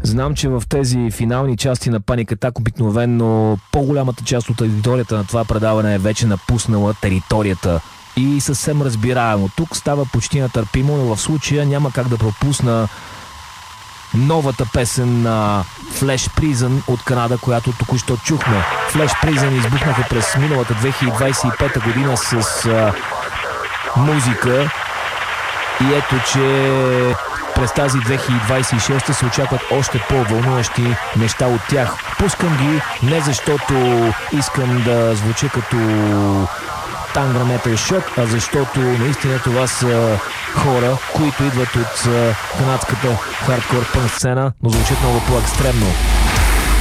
Знам, че в тези финални части на Panic Attack обикновено по-голямата част от аудиторията на това предаване е вече напуснала територията. И съвсем разбираемо. Тук става почти нетърпимо, но в случая няма как да пропусна новата песен на Flash Prison от Канада, която току-що чухме. Flash Prison избухнаха през миналата 2025 година с музика и ето, че през тази 2026 се очакват още по-вълнуващи неща от тях. Пускам ги не защото искам да звуча като Tangram Metal Shock, а защото наистина това са хора, които идват от канадската хардкор пънк сцена, но звучат много по-екстремно.